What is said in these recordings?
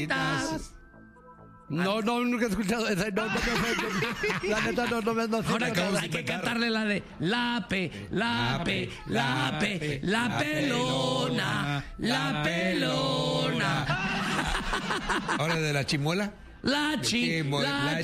No, nunca he escuchado esa. No, la neta, no. Ahora hay que cantarle la de la pelona. Ahora de la chimuela. La chimuela.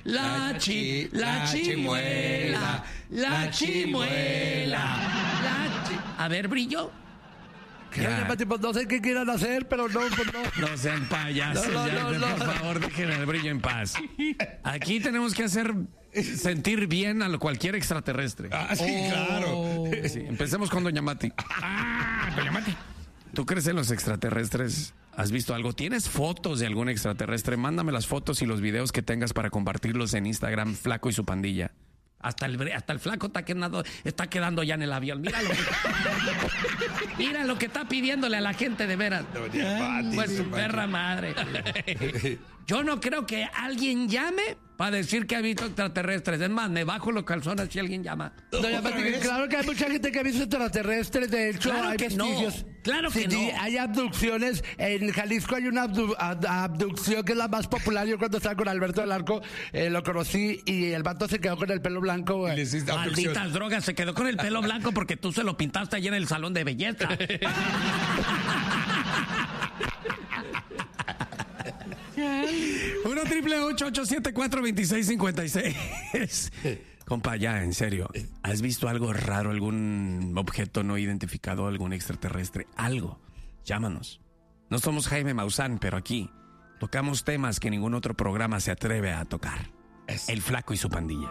A ver, Brillo. No sé qué quieran hacer, pero no. No sean payasos, por favor, dejen el Brillo en paz. Aquí tenemos que hacer sentir bien a cualquier extraterrestre. Sí, claro. Sí, empecemos con Doña Mati. Doña Mati. ¿Tú crees en los extraterrestres? ¿Has visto algo? ¿Tienes fotos de algún extraterrestre? Mándame las fotos y los videos que tengas para compartirlos en Instagram, Flaco y su pandilla. Hasta el flaco está quedando ya en el avión. Mira lo que está pidiéndole a la gente, de veras. Pues su perra madre. Yo no creo que alguien llame para decir que ha visto extraterrestres. Es más, me bajo los calzones si alguien llama. Claro que hay mucha gente que ha visto extraterrestres. De hecho, claro hay que vestigios. No. Claro que no. Hay abducciones. En Jalisco hay una abducción que es la más popular. Yo cuando estaba con Alberto del Arco lo conocí y el vato se quedó con el pelo blanco. Malditas drogas, se quedó con el pelo blanco porque tú se lo pintaste allí en el salón de belleza. 1-888-874-2656. Compa, ya, en serio. ¿Has visto algo raro, algún objeto no identificado, algún extraterrestre? Algo. Llámanos. No somos Jaime Maussan, pero aquí tocamos temas que ningún otro programa se atreve a tocar. El Flaco y su pandilla.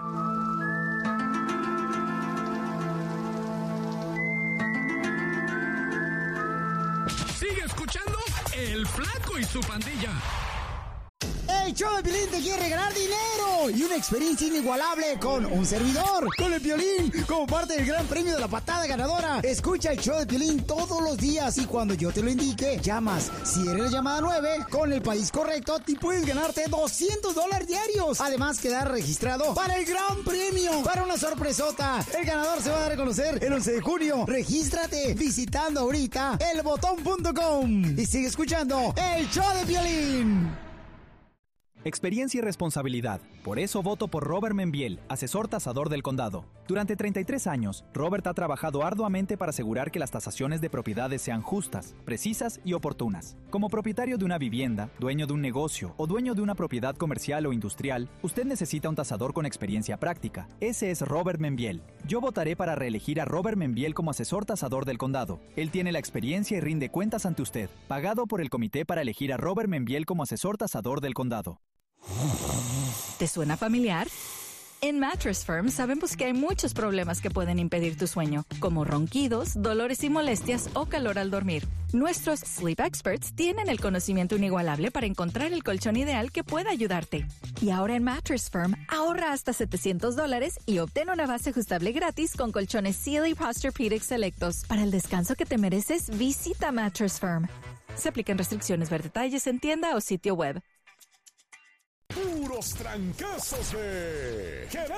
Sigue escuchando El Flaco y su pandilla. El show de Piolín te quiere regalar dinero y una experiencia inigualable con un servidor, con el Piolín, como parte del gran premio de la patada ganadora. Escucha el show de Piolín todos los días y cuando yo te lo indique, llamas. Si eres la llamada 9, con el país correcto, te puedes ganarte $200 diarios. Además, quedar registrado para el gran premio, para una sorpresota. El ganador se va a dar a conocer el 11 de junio. Regístrate visitando ahorita elbotón.com y sigue escuchando el show de Piolín. Experiencia y responsabilidad. Por eso voto por Robert Membiel, asesor tasador del condado. Durante 33 años, Robert ha trabajado arduamente para asegurar que las tasaciones de propiedades sean justas, precisas y oportunas. Como propietario de una vivienda, dueño de un negocio o dueño de una propiedad comercial o industrial, usted necesita un tasador con experiencia práctica. Ese es Robert Membiel. Yo votaré para reelegir a Robert Membiel como asesor tasador del condado. Él tiene la experiencia y rinde cuentas ante usted. Pagado por el comité para elegir a Robert Membiel como asesor tasador del condado. ¿Te suena familiar? En Mattress Firm sabemos que hay muchos problemas que pueden impedir tu sueño, como ronquidos, dolores y molestias o calor al dormir. Nuestros Sleep Experts tienen el conocimiento inigualable para encontrar el colchón ideal que pueda ayudarte. Y ahora en Mattress Firm, ahorra hasta $700 y obtén una base ajustable gratis con colchones Sealy Posturepedic selectos. Para el descanso que te mereces, visita Mattress Firm. Se aplican restricciones. Ver detalles en tienda o sitio web. Puros trancazos de